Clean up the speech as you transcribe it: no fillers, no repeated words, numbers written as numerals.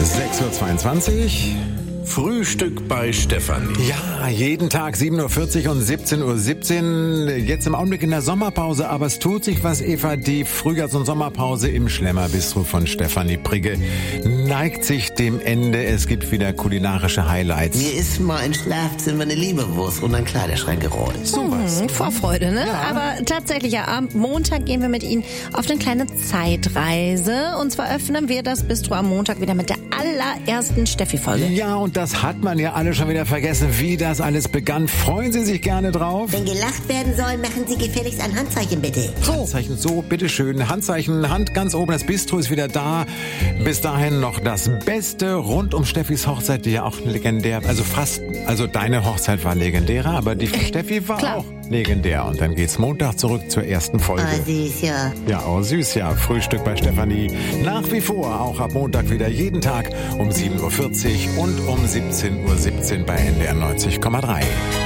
6:22 Uhr. Frühstück bei Stefanie. Ja, jeden Tag 7:40 Uhr und 17:17 Uhr. Jetzt im Augenblick in der Sommerpause, aber es tut sich was, Eva. Die Frühjahrs- und Sommerpause im Schlemmerbistro von Stefanie Prigge neigt sich dem Ende. Es gibt wieder kulinarische Highlights. Mir ist mal im Schlafzimmer eine Leberwurst und ein Kleiderschrank gerollt. Sowas. Vorfreude, ne? Ja. Aber tatsächlich, ja, am Montag gehen wir mit Ihnen auf eine kleine Zeitreise. Und zwar öffnen wir das Bistro am Montag wieder mit der allerersten Steffi-Folge. Ja, und das hat man ja alle schon wieder vergessen, wie das alles begann. Freuen Sie sich gerne drauf. Wenn gelacht werden soll, machen Sie gefälligst ein Handzeichen, bitte. So. Handzeichen, so, bitteschön. Handzeichen, Hand ganz oben, das Bistro ist wieder da. Bis dahin noch das Beste rund um Steffis Hochzeit, die ja auch legendär, also deine Hochzeit war legendärer, aber die von Steffi war auch legendär. Und dann geht's Montag zurück zur ersten Folge. Oh, süß, ja. Ja, oh, süß, ja. Frühstück bei Stefanie. Nach wie vor, auch ab Montag wieder jeden Tag um 7:40 Uhr und um 17:17 Uhr bei NDR 90,3.